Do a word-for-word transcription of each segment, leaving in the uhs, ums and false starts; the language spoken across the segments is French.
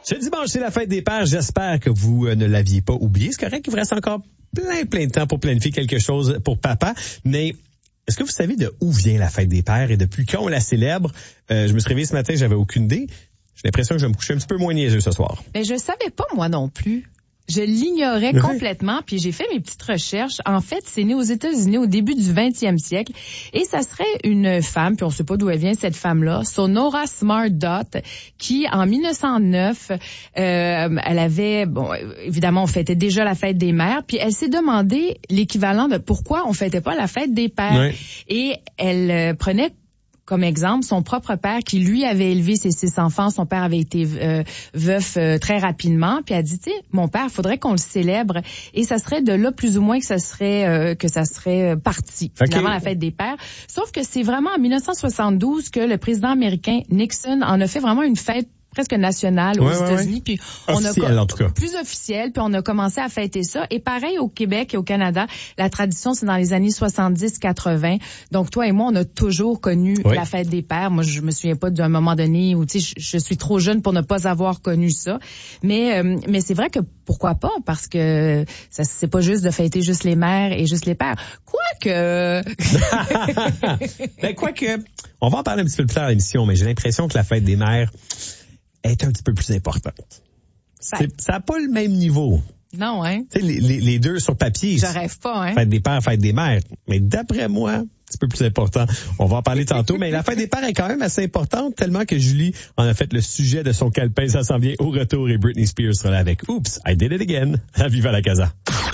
Ce dimanche, c'est la fête des pères. J'espère que vous euh, ne l'aviez pas oublié. C'est correct qu'il vous reste encore plein, plein de temps pour planifier quelque chose pour papa. Mais est-ce que vous savez de où vient la fête des pères et depuis quand on la célèbre? Euh, je me suis réveillé ce matin, j'avais aucune idée. J'ai l'impression que je vais me coucher un petit peu moins niaiseux ce soir. Mais je savais pas, moi non plus. Je l'ignorais Oui. complètement, puis j'ai fait mes petites recherches. En fait, c'est né aux États-Unis au début du vingtième siècle, et ça serait une femme, puis on sait pas d'où elle vient cette femme-là, Sonora Smart Dot, qui en mille neuf cent neuf, euh, elle avait, bon, évidemment, on fêtait déjà la fête des mères, puis elle s'est demandé l'équivalent de pourquoi on fêtait pas la fête des pères, Oui. et elle euh, prenait comme exemple, son propre père qui, lui, avait élevé ses six enfants. Son père avait été euh, veuf euh, très rapidement. Puis elle a dit, tu sais, mon père, faudrait qu'on le célèbre. Et ça serait de là, plus ou moins, que ça serait euh, que ça serait euh, parti, Okay. finalement, la fête des pères. Sauf que c'est vraiment en mille neuf cent soixante-douze que le président américain Nixon en a fait vraiment une fête presque nationale aux Ouais, ouais, États-Unis, ouais. puis on Officielle, a en tout cas. plus officiel, puis on a commencé à fêter ça. Et pareil au Québec et au Canada, la tradition c'est dans les années soixante-dix quatre-vingt. Donc toi et moi, on a toujours connu Oui. la fête des pères. Moi, je me souviens pas d'un moment donné où tu sais, je, je suis trop jeune pour ne pas avoir connu ça. Mais euh, mais c'est vrai que pourquoi pas, parce que ça c'est pas juste de fêter juste les mères et juste les pères. Quoique. Ben quoique, on va en parler un petit peu plus tard à l'émission, mais j'ai l'impression que la fête des mères est un petit peu plus importante. Ça- C'est- Ça n'a pas le même niveau. Non, hein? Tu sais, les, les, les deux sur papier. Je rêve pas, hein? Fête des pères, fête des mères. Mais d'après moi, un petit peu plus important. On va en parler tantôt. Mais la fête des pères est quand même assez importante, tellement que Julie en a fait le sujet de son calepin. Ça s'en vient au retour et Britney Spears sera là avec Oops, I Did It Again. À Viva la Casa.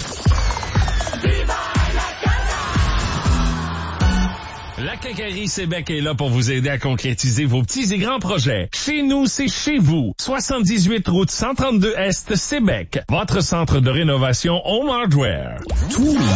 La Quincaillerie Sébec est là pour vous aider à concrétiser vos petits et grands projets. Chez nous, c'est chez vous. soixante-dix-huit route cent trente-deux Est, Sébec. Votre centre de rénovation Home Hardware. Tous